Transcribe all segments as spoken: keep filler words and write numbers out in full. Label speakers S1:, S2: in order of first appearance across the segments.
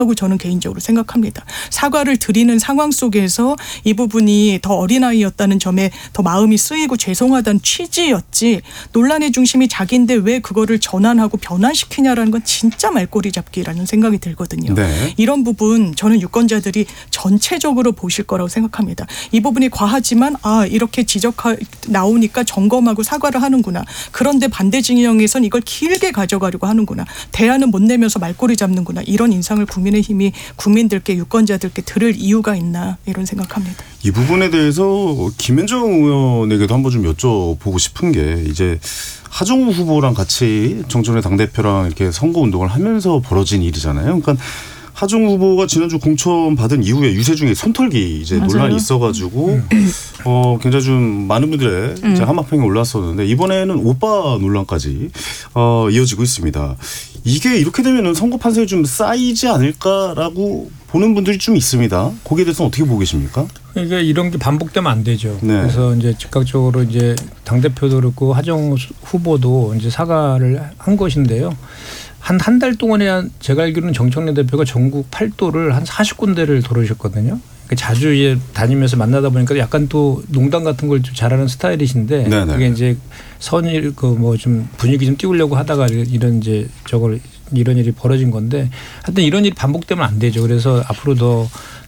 S1: 하고 저는 개인적으로 생각합니다. 사과를 드리는 상황 속에서 이 부분이 더 어린아이였다는 점에 더 마음이 쓰이고 죄송하다는 취지였지 논란의 중심이 자기인데 왜 그거를 전환하고 변환시키냐라는 건 진짜 말꼬리 잡기라는 생각이 들거든요.
S2: 네.
S1: 이런 부분 저는 유권자들이 전체적으로 보실 거라고 생각합니다. 이 부분이 과하지만 아 이렇게 지적하 나오니까 점검하고 사과를 하는구나. 그런데 반대 진영에선 이걸 길게 가져가려고 하는구나. 대안은 못 내면서 말꼬리 잡는구나. 이런 인상을 국민 힘이 국민들께 유권자들께 들을 이유가 있나 이런 생각합니다.
S2: 이 부분에 대해서 김현정 의원에게도 한번 좀 여쭤보고 싶은 게 이제 하정우 후보랑 같이 정청래 당대표랑 이렇게 선거운동을 하면서 벌어진 일이잖아요. 그러니까 하정우 후보가 지난주 공천 받은 이후에 유세중에 손털기 이제 맞아요. 논란이 있어가지고 음. 어 굉장히 좀 많은 분들의 음. 한마평에 올랐었는데 이번에는 오빠 논란까지 어 이어지고 있습니다. 이게 이렇게 되면은 선거 판세에 좀 쌓이지 않을까라고 보는 분들이 좀 있습니다. 거기에 대해서는 어떻게 보고 계십니까?
S3: 이게 이런 게 반복되면 안 되죠.
S2: 네.
S3: 그래서 이제 즉각적으로 이제 당 대표도 그렇고 하정우 후보도 이제 사과를 한 것인데요. 한 한 달 동안에 제가 알기로는 정청래 대표가 전국 팔도를 한 사십 군데를 돌으셨거든요. 그러니까 자주 이제 다니면서 만나다 보니까 약간 또 농담 같은 걸 좀 잘하는 스타일이신데 네네. 그게 이제 선일 그 뭐 좀 분위기 좀 띄우려고 하다가 이런 이제 저걸 이런 일이 벌어진 건데 하여튼 이런 일이 반복되면 안 되죠. 그래서 앞으로 더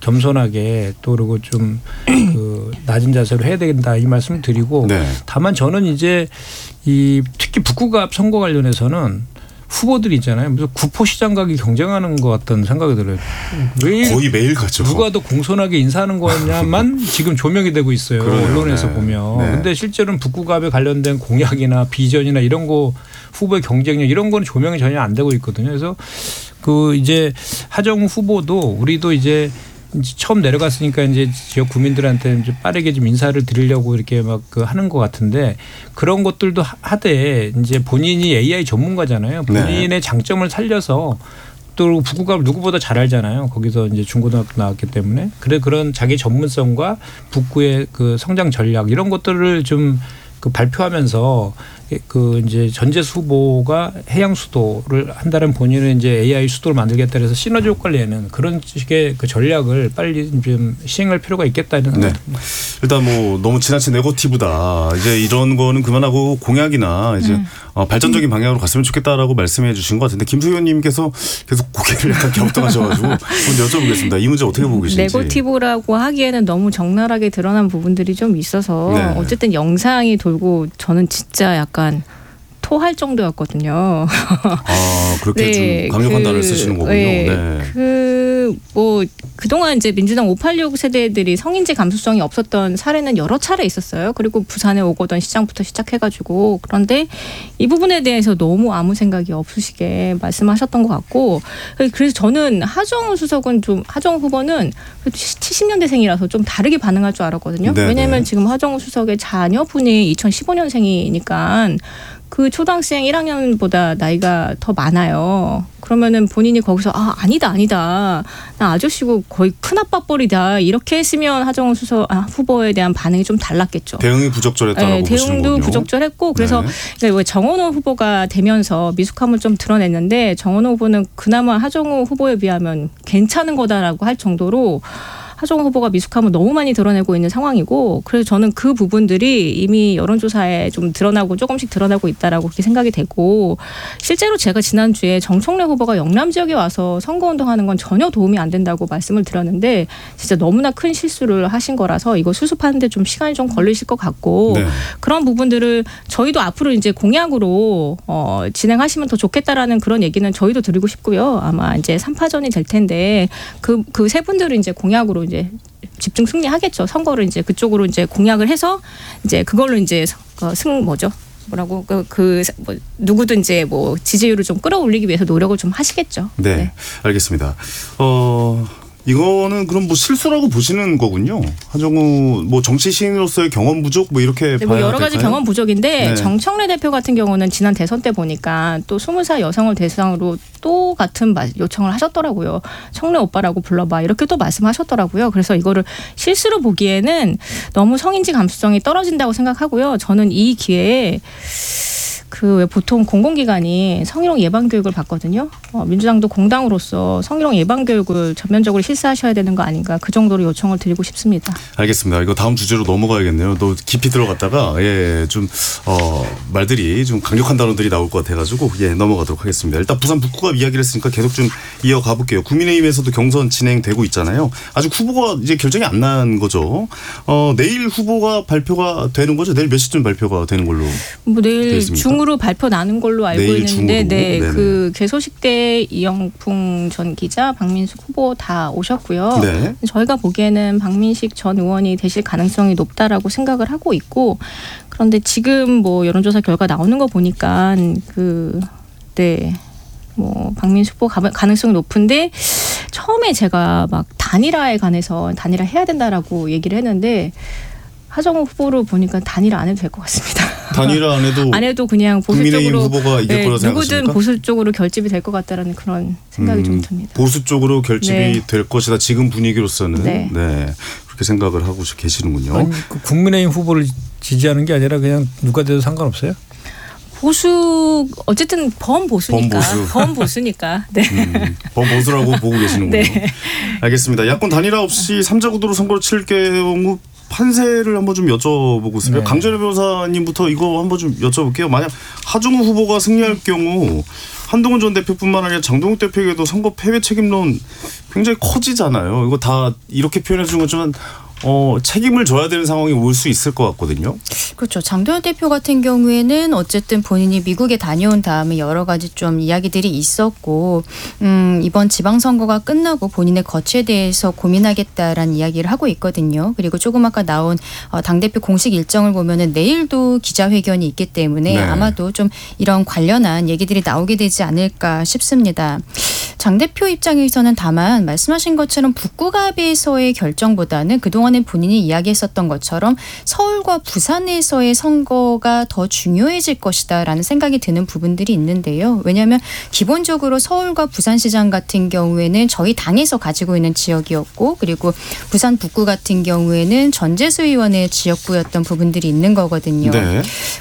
S3: 겸손하게 또 그리고 좀 그 낮은 자세로 해야 된다 이 말씀을 드리고 네. 다만 저는 이제 이 특히 북구갑 선거 관련해서는 후보들이 있잖아요. 무슨 구포시장 가기 경쟁하는 것 같다는 생각이 들어요. 매일
S2: 거의 매일 가죠.
S3: 누가 더 공손하게 인사하는 거냐만 지금 조명이 되고 있어요. 그러네요. 언론에서 네. 보면. 그런데 네. 실제로는 북구갑에 관련된 공약이나 비전이나 이런 거 후보의 경쟁력 이런 거는 조명이 전혀 안 되고 있거든요. 그래서 그 이제 하정우 후보도 우리도 이제 처음 내려갔으니까 이제 지역 구민들한테 이제 빠르게 좀 인사를 드리려고 이렇게 막 그 하는 것 같은데 그런 것들도 하되 이제 본인이 에이아이 전문가잖아요. 본인의 네. 장점을 살려서 또 북구갑을 누구보다 잘 알잖아요. 거기서 이제 중고등학교 나왔기 때문에 그래 그런 자기 전문성과 북구의 그 성장 전략 이런 것들을 좀 그 발표하면서 그 이제 전재수 후보가 해양 수도를 한다는 본인은 이제 에이아이 수도를 만들겠다 해서 시너지 효과를 내는 그런 식의 그 전략을 빨리 좀 시행할 필요가 있겠다 이런 생각입니다.
S2: 네. 일단 뭐 너무 지나친 네거티브다. 이제 이런 거는 그만하고 공약이나 이제 음. 어, 발전적인 방향으로 갔으면 좋겠다라고 말씀해 주신 것 같은데 김수 의원님께서 계속 고개를 약간 갸우뚱하셔가지고 한번 여쭤보겠습니다. 이 문제 어떻게 보고 계신지.
S4: 네거티브라고 하기에는 너무 적나라하게 드러난 부분들이 좀 있어서 네. 어쨌든 영상이 돌고 저는 진짜 약간 토할 정도였거든요.
S2: 아 그렇게
S4: 네,
S2: 좀 강력한
S4: 그,
S2: 단어를 쓰시는 거군요.
S4: 네,
S2: 네.
S4: 그 뭐 그동안 이제 민주당 오팔육 세대들이 성인지 감수성이 없었던 사례는 여러 차례 있었어요. 그리고 부산에 오거던 시장부터 시작해가지고 그런데 이 부분에 대해서 너무 아무 생각이 없으시게 말씀하셨던 것 같고 그래서 저는 하정우 수석은 좀 하정우 후보는 칠십 년대생이라서 좀 다르게 반응할 줄 알았거든요.
S2: 네네.
S4: 왜냐하면 지금 하정우 수석의 자녀분이 이천십오 년생이니까 그 초등학생 일 학년보다 나이가 더 많아요. 그러면은 본인이 거기서 아 아니다 아니다 나 아저씨고 거의 큰아빠뻘이다 이렇게 했으면 하정우 수석 아, 후보에 대한 반응이 좀 달랐겠죠.
S2: 대응이 부적절했다라고
S4: 네,
S2: 보시는군요. 대응도
S4: 부적절했고 그래서 네. 그러니까 정원호 후보가 되면서 미숙함을 좀 드러냈는데 정원호 후보는 그나마 하정우 후보에 비하면 괜찮은 거다라고 할 정도로 하정우 후보가 미숙함을 너무 많이 드러내고 있는 상황이고 그래서 저는 그 부분들이 이미 여론조사에 좀 드러나고 조금씩 드러나고 있다라고 그렇게 생각이 되고 실제로 제가 지난주에 정청래 후보가 영남 지역에 와서 선거운동하는 건 전혀 도움이 안 된다고 말씀을 드렸는데 진짜 너무나 큰 실수를 하신 거라서 이거 수습하는 데 좀 시간이 좀 걸리실 것 같고 네. 그런 부분들을 저희도 앞으로 이제 공약으로 어, 진행하시면 더 좋겠다라는 그런 얘기는 저희도 드리고 싶고요. 아마 이제 삼 파전이 될 텐데 그 그 세 분들은 이제 공약으로 이제 집중 승리하겠죠. 선거를 이제 그쪽으로 이제 공약을 해서 이제 그걸로 이제 승 뭐죠? 뭐라고 그, 그 뭐 누구든 이제 뭐 지지율을 좀 끌어올리기 위해서 노력을 좀 하시겠죠.
S2: 네, 네. 알겠습니다. 어. 이거는 그럼 뭐 실수라고 보시는 거군요. 하정우 뭐 정치 시인으로서의 경험 부족 뭐 이렇게
S4: 네,
S2: 봐야
S4: 뭐 여러 가지
S2: 될까요?
S4: 경험 부족인데
S2: 네.
S4: 정청래 대표 같은 경우는 지난 대선 때 보니까 또 스무 살 여성을 대상으로 또 같은 요청을 하셨더라고요. 청래 오빠라고 불러봐 이렇게 또 말씀하셨더라고요. 그래서 이거를 실수로 보기에는 너무 성인지 감수성이 떨어진다고 생각하고요. 저는 이 기회에 그 왜 보통 공공기관이 성희롱 예방 교육을 받거든요. 어, 민주당도 공당으로서 성희롱 예방 교육을 전면적으로 실시하셔야 되는 거 아닌가 그 정도로 요청을 드리고 싶습니다.
S2: 알겠습니다. 이거 다음 주제로 넘어가야겠네요. 또 깊이 들어갔다가 예, 좀 어, 말들이 좀 강력한 단어들이 나올 것 같아가지고 예, 넘어가도록 하겠습니다. 일단 부산 북구갑 이야기를 했으니까 계속 좀 이어가 볼게요. 국민의힘에서도 경선 진행되고 있잖아요. 아직 후보가 이제 결정이 안 난 거죠. 어, 내일 후보가 발표가 되는 거죠. 내일 몇 시쯤 발표가 되는 걸로
S4: 뭐 내일 중으로 발표 나는 걸로 알고 있는데,
S2: 중으로.
S4: 네, 그 개소식 때 이영풍 전 기자, 박민숙 후보 다 오셨고요.
S2: 네.
S4: 저희가 보기에는 박민식 전 의원이 되실 가능성이 높다라고 생각을 하고 있고, 그런데 지금 뭐 여론조사 결과 나오는 거 보니까 그 네. 뭐 박민숙 후보 가능성이 높은데 처음에 제가 막 단일화에 관해서 단일화 해야 된다라고 얘기를 했는데 하정우 후보를 보니까 단일화 안 해도 될 것 같습니다.
S2: 단일화 안 해도
S4: 안 해도 그냥 보수 쪽으로
S2: 후보가 이길
S4: 네,
S2: 거라
S4: 누구든
S2: 생각하십니까?
S4: 보수 쪽으로 결집이 될 것 같다라는 그런 생각이
S2: 음,
S4: 좀 듭니다.
S2: 보수 쪽으로 결집이
S4: 네.
S2: 될 것이다. 지금 분위기로서는
S4: 네.
S2: 네. 그렇게 생각을 하고 계시는군요.
S3: 아니, 그 국민의힘 후보를 지지하는 게 아니라 그냥 누가 돼도 상관없어요?
S4: 보수 어쨌든 범보수니까
S2: 범보수.
S4: 범보수니까 네.
S2: 음, 범보수라고 보고 계시는군요.
S4: 네.
S2: 알겠습니다. 야권 단일화 없이 삼자 구도로 선거를 칠 경우 판세를 한번 좀 여쭤보고 있습니다.
S3: 네.
S2: 강전혜 변호사님부터 이거 한번 좀 여쭤볼게요. 만약 하정우 후보가 승리할 경우 한동훈 전 대표뿐만 아니라 장동욱 대표에게도 선거 패배 책임론 굉장히 커지잖아요. 이거 다 이렇게 표현해 준 거지만 어, 책임을 져야 되는 상황이 올 수 있을 것 같거든요.
S5: 그렇죠. 장동혁 대표 같은 경우에는 어쨌든 본인이 미국에 다녀온 다음에 여러 가지 좀 이야기들이 있었고 음, 이번 지방선거가 끝나고 본인의 거취에 대해서 고민하겠다라는 이야기를 하고 있거든요. 그리고 조금 아까 나온 어, 당대표 공식 일정을 보면은 내일도 기자회견이 있기 때문에
S2: 네.
S5: 아마도 좀 이런 관련한 얘기들이 나오게 되지 않을까 싶습니다. 장 대표 입장에서는 다만 말씀하신 것처럼 북구갑에서의 결정보다는 그동안에 본인이 이야기했었던 것처럼 서울과 부산에서의 선거가 더 중요해질 것이다라는 생각이 드는 부분들이 있는데요. 왜냐하면 기본적으로 서울과 부산시장 같은 경우에는 저희 당에서 가지고 있는 지역이었고 그리고 부산 북구 같은 경우에는 전재수 의원의 지역구였던 부분들이 있는 거거든요.
S2: 네.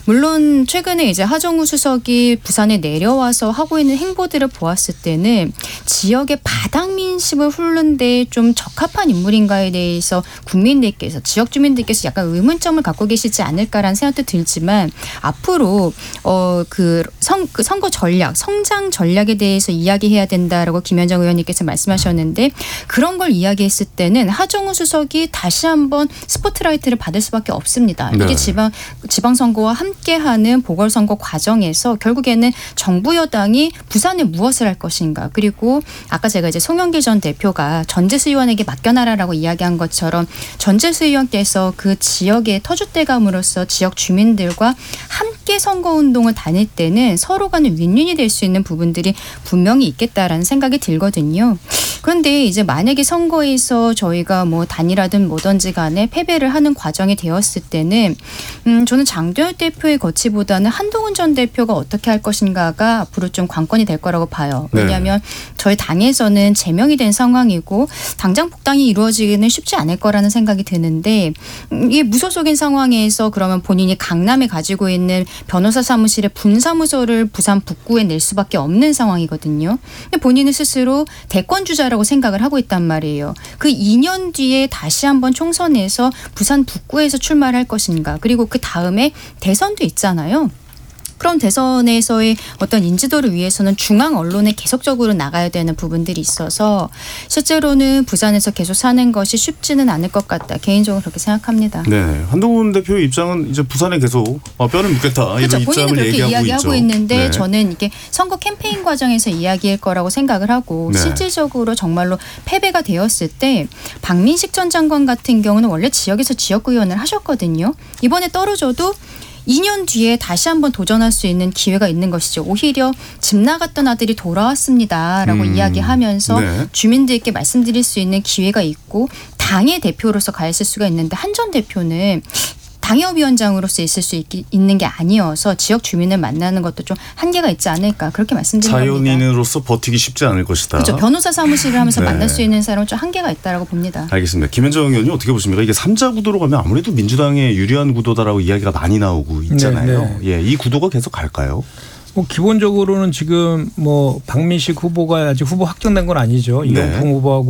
S5: 물론 최근에 이제 하정우 수석이 부산에 내려와서 하고 있는 행보들을 보았을 때는 지역의 바닥 민심을 훑는 데 좀 적합한 인물인가에 대해서 국민들께서 지역 주민들께서 약간 의문점을 갖고 계시지 않을까라는 생각도 들지만 앞으로 어 그 선 그 선거 전략, 성장 전략에 대해서 이야기해야 된다라고 김현정 의원님께서 말씀하셨는데 그런 걸 이야기했을 때는 하정우 수석이 다시 한번 스포트라이트를 받을 수밖에 없습니다.
S2: 네.
S5: 이게 지방 지방 선거와 함께하는 보궐선거 과정에서 결국에는 정부 여당이 부산에 무엇을 할 것인가 그리고 아까 제가 이제 송영길 전 대표가 전재수 의원에게 맡겨놔라라고 이야기한 것처럼 전재수 의원께서 그 지역의 터줏대감으로서 지역 주민들과 함께 선거운동을 다닐 때는 서로 간에 윈윈이 될 수 있는 부분들이 분명히 있겠다라는 생각이 들거든요. 그런데 이제 만약에 선거에서 저희가 뭐 단일화든 뭐든지 간에 패배를 하는 과정이 되었을 때는 음 저는 장동혁 대표의 거취보다는 한동훈 전 대표가 어떻게 할 것인가가 앞으로 좀 관건이 될 거라고 봐요. 왜냐하면 네. 저희 당에서는 제명이 된 상황이고 당장 복당이 이루어지기는 쉽지 않을 거라는 생각이 드는데 이게 무소속인 상황에서 그러면 본인이 강남에 가지고 있는 변호사 사무실의 분사무소를 부산 북구에 낼 수밖에 없는 상황이거든요. 근데 본인은 스스로 대권 주자라고 생각을 하고 있단 말이에요. 그 이 년 뒤에 다시 한번 총선에서 부산 북구에서 출마를 할 것인가. 그리고 그 다음에 대선도 있잖아요. 그럼 대선에서의 어떤 인지도를 위해서는 중앙 언론에 계속적으로 나가야 되는 부분들이 있어서 실제로는 부산에서 계속 사는 것이 쉽지는 않을 것 같다. 개인적으로 그렇게 생각합니다.
S2: 네, 한동훈 대표의 입장은 이제 부산에 계속 뼈를 묻겠다
S5: 그렇죠.
S2: 이런
S5: 본인은
S2: 입장을
S5: 그렇게
S2: 얘기하고
S5: 이야기하고
S2: 있죠.
S5: 있는데
S2: 네.
S5: 저는 이게 선거 캠페인 과정에서 이야기일 거라고 생각을 하고
S2: 네.
S5: 실질적으로 정말로 패배가 되었을 때 박민식 전 장관 같은 경우는 원래 지역에서 지역구 의원을 하셨거든요. 이번에 떨어져도 이 년 뒤에 다시 한번 도전할 수 있는 기회가 있는 것이죠. 오히려 집 나갔던 아들이 돌아왔습니다라고
S2: 음,
S5: 이야기하면서
S2: 네.
S5: 주민들께 말씀드릴 수 있는 기회가 있고 당의 대표로서 가 있을 수가 있는데 한 전 대표는 당협위원장으로서 있을 수 있, 있는 게 아니어서 지역 주민을 만나는 것도 좀 한계가 있지 않을까 그렇게 말씀드립니다.
S2: 자연인으로서 버티기 쉽지 않을 것이다.
S5: 그렇죠. 변호사 사무실을 하면서
S2: 네.
S5: 만날 수 있는 사람은 좀 한계가 있다라고 봅니다.
S2: 알겠습니다. 김현정 의원님 어떻게 보십니까? 이게 삼자 구도로 가면 아무래도 민주당에 유리한 구도다라고 이야기가 많이 나오고 있잖아요.
S3: 네, 네.
S2: 예, 이 구도가 계속 갈까요?
S3: 뭐 기본적으로는 지금 뭐 박민식 후보가 아직 후보 확정된 건 아니죠. 이경풍
S2: 네.
S3: 후보하고